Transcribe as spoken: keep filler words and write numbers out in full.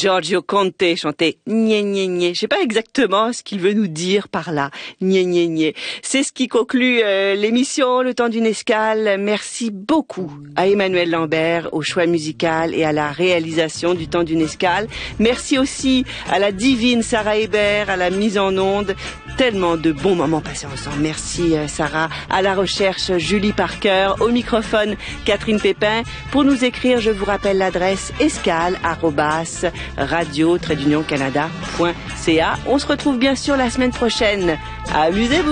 Giorgio Conte chantait Gné Gné Gné. Je sais pas exactement ce qu'il veut nous dire par là. Gné Gné Gné. C'est ce qui conclut euh, l'émission Le Temps d'une Escale. Merci beaucoup à Emmanuel Lambert, au choix musical et à la réalisation du Temps d'une Escale. Merci aussi à la divine Sarah Hébert, à la mise en onde. Tellement de bons moments passés ensemble. Merci euh, Sarah. À la recherche, Julie Parker. Au microphone, Catherine Pépin. Pour nous écrire, je vous rappelle l'adresse escale arobase radio trait d'union canada point c a. On se retrouve bien sûr la semaine prochaine. Amusez-vous.